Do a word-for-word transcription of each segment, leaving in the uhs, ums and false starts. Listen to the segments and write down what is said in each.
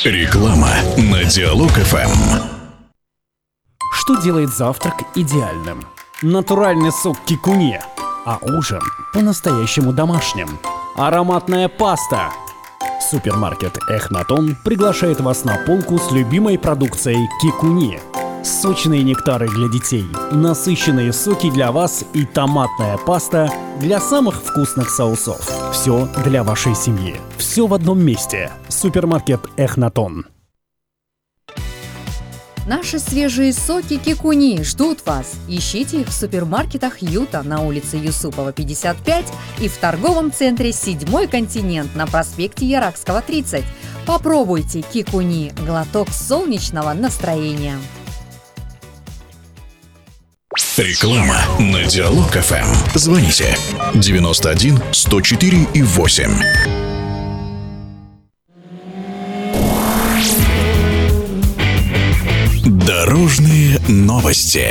Реклама на Диалог эф эм. Что делает завтрак идеальным? Натуральный сок кикуни, а ужин по-настоящему домашним. Ароматная паста. Супермаркет Эхнатон приглашает вас на полку с любимой продукцией кикуни. Сочные нектары для детей, насыщенные соки для вас и томатная паста для самых вкусных соусов. Все для вашей семьи. Все в одном месте. Супермаркет Эхнатон. Наши свежие соки кикуни ждут вас. Ищите их в супермаркетах Юта на улице Юсупова, пятьдесят пять и в торговом центре «Седьмой континент» на проспекте Яракского, тридцать. Попробуйте кикуни – глоток солнечного настроения. Реклама на Диалог эф эм. Звоните девяносто один сто четыре и восемь. Дорожные новости.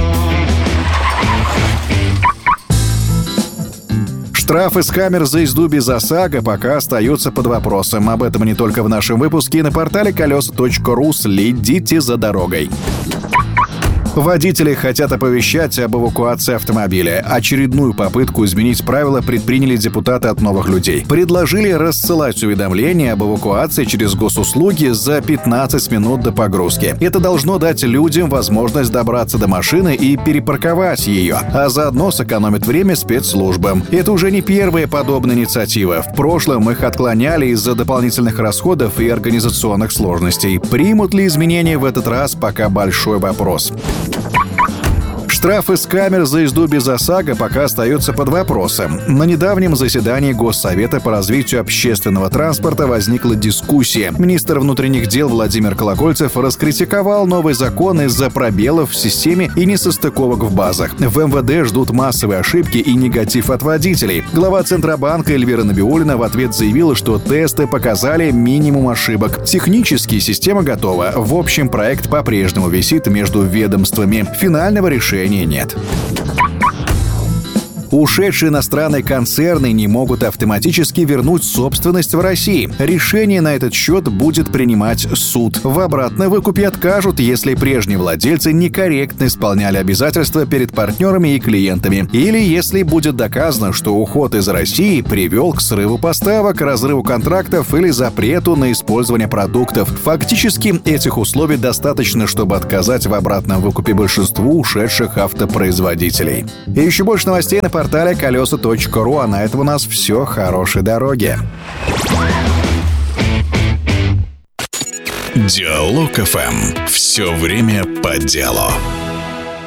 Штрафы с камер за езду без ОСАГО пока остаются под вопросом. Об этом не только в нашем выпуске, и на портале колеса точка ру. Следите за дорогой. Водители хотят оповещать об эвакуации автомобиля. Очередную попытку изменить правила предприняли депутаты от «Новых людей». Предложили рассылать уведомления об эвакуации через госуслуги за пятнадцать минут до погрузки. Это должно дать людям возможность добраться до машины и перепарковать ее, а заодно сэкономит время спецслужбам. Это уже не первая подобная инициатива. В прошлом их отклоняли из-за дополнительных расходов и организационных сложностей. Примут ли изменения в этот раз, пока большой вопрос. Штрафы с камер за езду без ОСАГО пока остаются под вопросом. На недавнем заседании Госсовета по развитию общественного транспорта возникла дискуссия. Министр внутренних дел Владимир Колокольцев раскритиковал новый закон из-за пробелов в системе и несостыковок в базах. В эм вэ дэ ждут массовые ошибки и негатив от водителей. Глава Центробанка Эльвира Набиуллина в ответ заявила, что тесты показали минимум ошибок. Технически система готова. В общем, проект по-прежнему висит между ведомствами. Финального решения нет. Ушедшие иностранные концерны не могут автоматически вернуть собственность в России. Решение на этот счет будет принимать суд. В обратном выкупе откажут, если прежние владельцы некорректно исполняли обязательства перед партнерами и клиентами. Или если будет доказано, что уход из России привел к срыву поставок, разрыву контрактов или запрету на использование продуктов. Фактически, этих условий достаточно, чтобы отказать в обратном выкупе большинству ушедших автопроизводителей. И еще больше новостей на портале колеса точка ру, а на этом у нас все. Хорошей дороги. Диалог эф эм. Все время по делу.